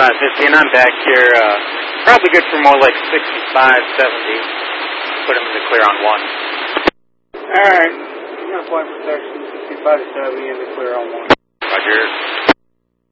6550, and I'm back here, probably good for more like 6570. Put him in the clear on 1. Alright, you got point protection, 6570 in the clear on 1. Roger.